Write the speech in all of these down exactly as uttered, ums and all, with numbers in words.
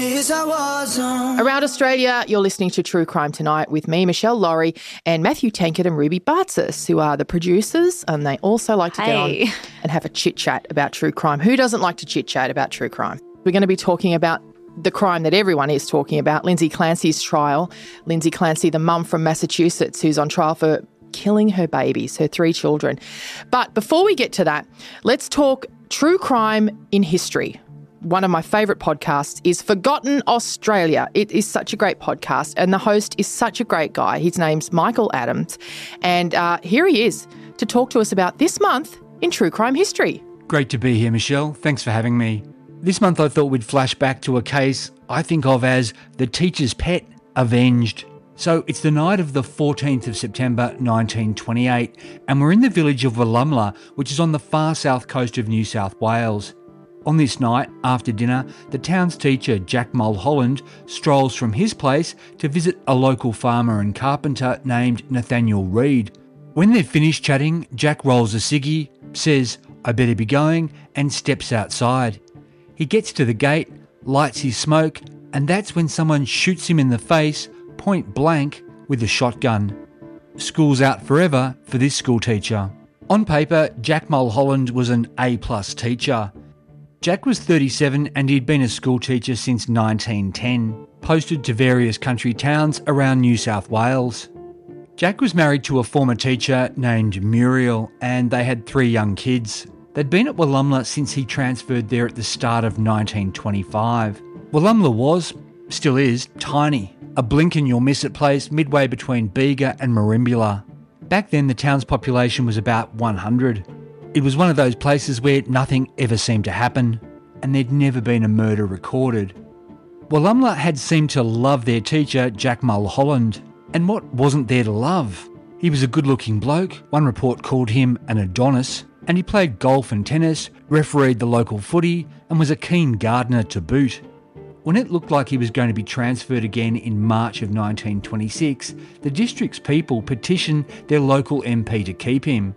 Around Australia, you're listening to True Crime Tonight with me, Michelle Laurie, and Matthew Tankard and Ruby Bartzis, who are the producers, and they also like to hey. get on and have a chit-chat about true crime. Who doesn't like to chit-chat about true crime? We're going to be talking about the crime that everyone is talking about, Lindsay Clancy's trial. Lindsay Clancy, the mum from Massachusetts, who's on trial for killing her babies, her three children. But before we get to that, let's talk true crime in history. One of my favourite podcasts is Forgotten Australia. It is such a great podcast, and the host is such a great guy. His name's Michael Adams, and uh, here he is to talk to us about this month in true crime history. Great to be here, Michelle. Thanks for having me. This month I thought we'd flash back to a case I think of as the teacher's pet avenged. So it's the night of the fourteenth of September nineteen twenty-eight, and we're in the village of Wallumbilla, which is on the far south coast of New South Wales. On this night, after dinner, the town's teacher, Jack Mulholland, strolls from his place to visit a local farmer and carpenter named Nathaniel Reid. When they've finished chatting, Jack rolls a ciggy, says, "I better be going," and steps outside. He gets to the gate, lights his smoke, and that's when someone shoots him in the face, point blank, with a shotgun. School's out forever for this school teacher. On paper, Jack Mulholland was an A-plus teacher. Jack was thirty-seven and he'd been a school teacher since nineteen ten, posted to various country towns around New South Wales. Jack was married to a former teacher named Muriel, and they had three young kids. They'd been at Wallumbilla since he transferred there at the start of nineteen twenty-five. Wallumbilla was, still is, tiny. A blink and you'll miss it place midway between Bega and Merimbula. Back then the town's population was about one hundred. It was one of those places where nothing ever seemed to happen, and there'd never been a murder recorded. Wallumbilla had seemed to love their teacher, Jack Mulholland, and what wasn't there to love? He was a good-looking bloke, one report called him an Adonis, and he played golf and tennis, refereed the local footy, and was a keen gardener to boot. When it looked like he was going to be transferred again in March of nineteen twenty-six, the district's people petitioned their local M P to keep him.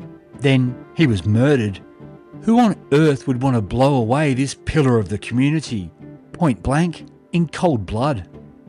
Then he was murdered. Who on earth would want to blow away this pillar of the community? Point blank, in cold blood.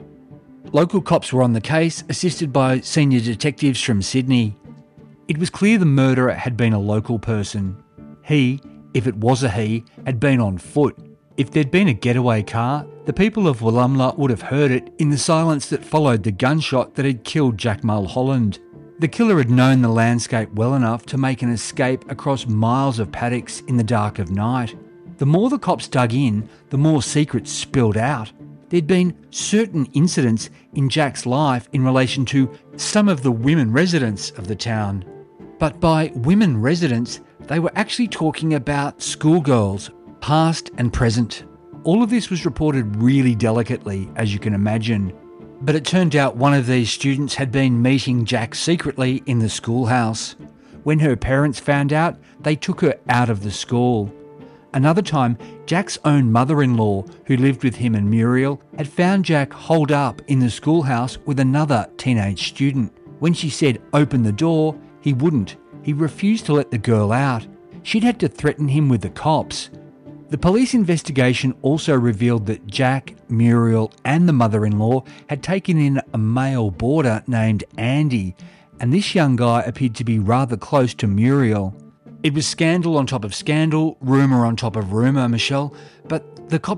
Local cops were on the case, assisted by senior detectives from Sydney. It was clear the murderer had been a local person. He, if it was a he, had been on foot. If there'd been a getaway car, the people of Wallumbilla would have heard it in the silence that followed the gunshot that had killed Jack Mulholland. The killer had known the landscape well enough to make an escape across miles of paddocks in the dark of night. The more the cops dug in, the more secrets spilled out. There'd been certain incidents in Jack's life in relation to some of the women residents of the town. But by women residents, they were actually talking about schoolgirls, past and present. All of this was reported really delicately, as you can imagine. But it turned out one of these students had been meeting Jack secretly in the schoolhouse. When her parents found out, they took her out of the school. Another time, Jack's own mother-in-law, who lived with him and Muriel, had found Jack holed up in the schoolhouse with another teenage student. When she said, "Open the door," he wouldn't. He refused to let the girl out. She'd had to threaten him with the cops. The police investigation also revealed that Jack, Muriel and the mother-in-law had taken in a male boarder named Andy, and this young guy appeared to be rather close to Muriel. It was scandal on top of scandal, rumour on top of rumour, Michelle, but the cops